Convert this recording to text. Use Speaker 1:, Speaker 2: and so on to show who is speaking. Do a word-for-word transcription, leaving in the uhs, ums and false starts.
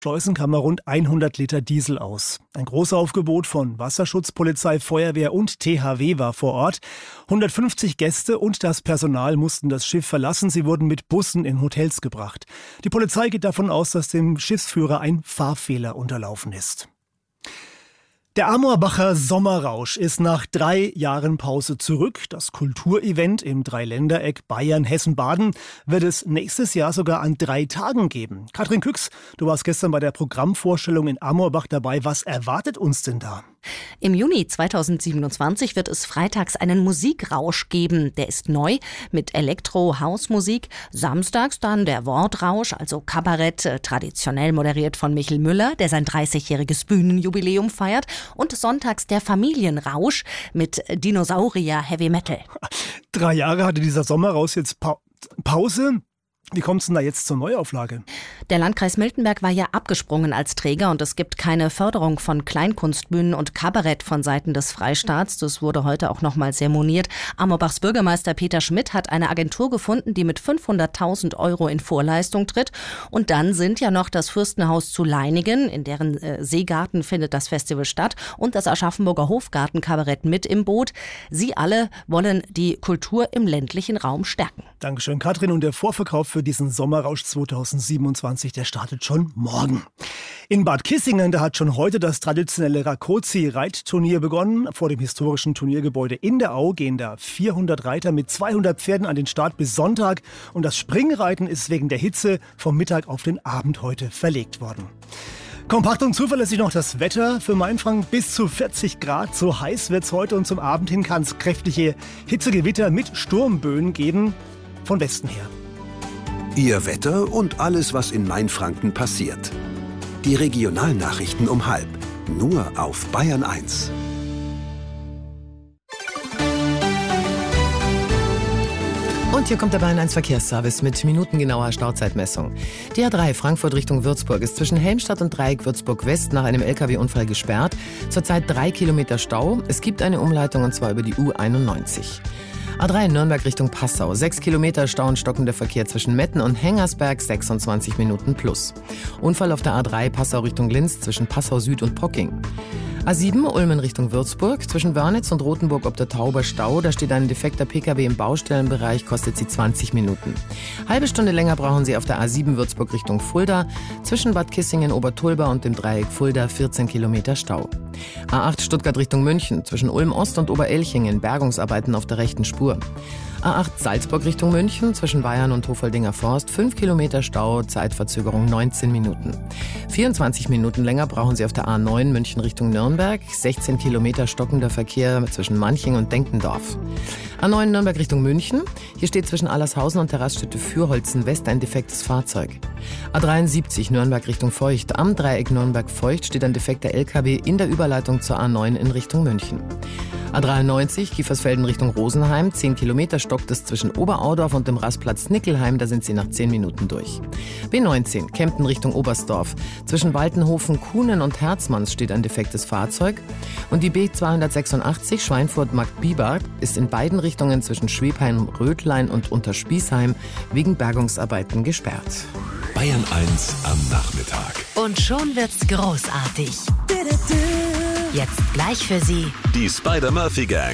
Speaker 1: Schleusen kam rund hundert Liter Diesel aus. Ein großes Aufgebot von Wasserschutz, Polizei, Feuerwehr und T H W war vor Ort. hundertfünfzig Gäste und das Personal mussten das Schiff verlassen. Sie wurden mit Bussen in Hotels gebracht. Die Polizei geht davon aus, dass dem Schiffsführer ein Fahrfehler unterlaufen ist. Der Amorbacher Sommerrausch ist nach drei Jahren Pause zurück. Das Kulturevent im Dreiländereck Bayern, Hessen, Baden wird es nächstes Jahr sogar an drei Tagen geben. Katrin Küchs, du warst gestern bei der Programmvorstellung in Amorbach dabei. Was erwartet uns denn da?
Speaker 2: Im Juni zweitausendsiebenundzwanzig wird es freitags einen Musikrausch geben. Der ist neu mit Elektro-Hausmusik. Samstags dann der Wortrausch, also Kabarett, traditionell moderiert von Michel Müller, der sein dreißigjähriges Bühnenjubiläum feiert. Und sonntags der Familienrausch mit Dinosaurier Heavy Metal.
Speaker 1: Drei Jahre hatte dieser Sommerrausch jetzt pa- Pause. Wie kommt es denn da jetzt zur Neuauflage?
Speaker 2: Der Landkreis Miltenberg war ja abgesprungen als Träger und es gibt keine Förderung von Kleinkunstbühnen und Kabarett von Seiten des Freistaats. Das wurde heute auch nochmal sehr moniert. Amorbachs Bürgermeister Peter Schmidt hat eine Agentur gefunden, die mit fünfhunderttausend Euro in Vorleistung tritt. Und dann sind ja noch das Fürstenhaus zu Leiningen, in deren äh, Seegarten findet das Festival statt, und das Aschaffenburger Hofgarten-Kabarett mit im Boot. Sie alle wollen die Kultur im ländlichen Raum stärken.
Speaker 1: Dankeschön, Katrin. Und der Vorverkauf für diesen Sommerrausch zweitausendsiebenundzwanzig, der startet schon morgen. In Bad Kissingen, da hat schon heute das traditionelle Rákóczi-Reitturnier begonnen. Vor dem historischen Turniergebäude in der Au gehen da vierhundert Reiter mit zweihundert Pferden an den Start bis Sonntag. Und das Springreiten ist wegen der Hitze vom Mittag auf den Abend heute verlegt worden. Kompakt und zuverlässig noch das Wetter für Mainfranken, bis zu vierzig Grad. So heiß wird's heute und zum Abend hin kann es kräftige Hitzegewitter mit Sturmböen geben, von Westen her.
Speaker 3: Ihr Wetter und alles, was in Mainfranken passiert. Die Regionalnachrichten um halb. Nur auf Bayern eins.
Speaker 4: Und hier kommt der Bayern eins Verkehrsservice mit minutengenauer Stauzeitmessung. Die A drei Frankfurt Richtung Würzburg ist zwischen Helmstadt und Dreieck Würzburg West nach einem L K W-Unfall gesperrt. Zurzeit drei Kilometer Stau. Es gibt eine Umleitung und zwar über die U einundneunzig. A drei Nürnberg Richtung Passau. Sechs Kilometer Stau und stockender Verkehr zwischen Metten und Hengersberg, sechsundzwanzig Minuten plus. Unfall auf der A drei Passau Richtung Linz zwischen Passau Süd und Pocking. A sieben Ulmen Richtung Würzburg. Zwischen Wörnitz und Rothenburg ob der Tauber Stau. Da steht ein defekter P K W im Baustellenbereich, kostet sie zwanzig Minuten. Halbe Stunde länger brauchen Sie auf der A sieben Würzburg Richtung Fulda. Zwischen Bad Kissingen, Obertulba und dem Dreieck Fulda vierzehn Kilometer Stau. A acht Stuttgart Richtung München. Zwischen Ulm Ost und Oberelchingen Bergungsarbeiten auf der rechten Spur. A acht Salzburg Richtung München. Zwischen Bayern und Hofoldinger Forst fünf Kilometer Stau, Zeitverzögerung neunzehn Minuten. vierundzwanzig Minuten länger brauchen Sie auf der A neun München Richtung Nürnberg. sechzehn Kilometer stockender Verkehr zwischen Manching und Denkendorf. A neun Nürnberg Richtung München. Hier steht zwischen Allershausen und der Raststätte Fürholzen West ein defektes Fahrzeug. A dreiundsiebzig Nürnberg Richtung Feucht. Am Dreieck Nürnberg-Feucht steht ein defekter L K W in der Überleitung zur A neun in Richtung München. A dreiundneunzig Kiefersfelden Richtung Rosenheim. zehn Kilometer stockt es zwischen Oberaudorf und dem Rastplatz Nickelheim. Da sind Sie nach zehn Minuten durch. B neunzehn Kempten Richtung Oberstdorf. Zwischen Waltenhofen, Kuhnen und Herzmanns steht ein defektes Fahrzeug. Und die B zweihundertsechsundachtzig Schweinfurt-Markt-Biberg ist in beiden Richtungen zwischen Schwebheim, Rötlein und Unterspießheim wegen Bergungsarbeiten gesperrt.
Speaker 3: Bayern eins am Nachmittag.
Speaker 5: Und schon wird's großartig. Jetzt gleich für Sie
Speaker 3: Die Spider-Murphy Gang.